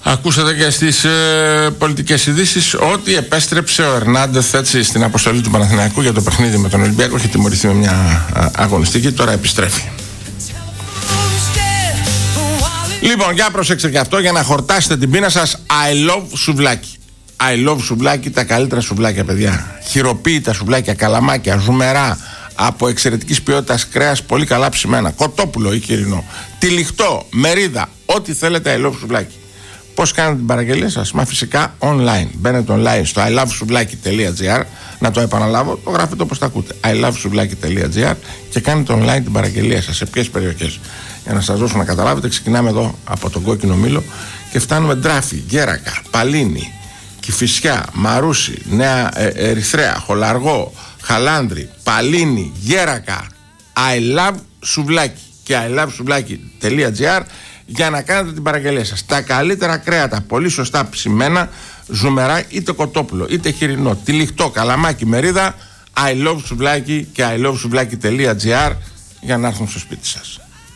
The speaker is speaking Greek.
Ακούσατε και στις πολιτικές ειδήσεις ότι επέστρεψε ο Ερνάντεθ έτσι στην αποστολή του Παναθηναϊκού για το παιχνίδι με τον Ολυμπιακό. Έχει τιμωρηθεί με μια αγωνιστική, τώρα επιστρέφει. Λοιπόν, για προσέξτε και αυτό για να χορτάσετε την πείνα σας. I love σουβλάκι. I love σουβλάκι, τα καλύτερα σουβλάκια, παιδιά. Χειροποίητα σουβλάκια, καλαμάκια, ζουμερά, από εξαιρετικής ποιότητας κρέας, πολύ καλά ψημένα. Κοτόπουλο ή χοιρινό, τυλιχτό, μερίδα, ό,τι θέλετε. I love σουβλάκι. Πώς κάνετε την παραγγελία σας? Μα φυσικά online. Μπαίνετε online στο ilovesouβλaki.gr. Να το επαναλάβω, το γράφετε όπως τα ακούτε. ilovesouβλaki.gr και κάνετε online την παραγγελία σας. Σε ποιες περιοχές? Για να σας δώσω να καταλάβετε, ξεκινάμε εδώ από τον Κόκκινο Μήλο και φτάνουμε Ντράφη, Γκέρακα, Παλίνη, Κηφισιά, Μαρούσι, Νέα Ερυθρέα, Χολαργό, Χαλάνδρη, Παλίνη, Γκέρακα. I love σουβλάκι και ilovesouβλaki.gr για να κάνετε την παραγγελία σας. Τα καλύτερα κρέατα, πολύ σωστά ψημένα, ζουμερά, είτε κοτόπουλο, είτε χοιρινό, τυλιχτό, καλαμάκι, μερίδα. I love σουβλάκι και ilovesouβλaki.gr για να έρθουν στο σπίτι σας.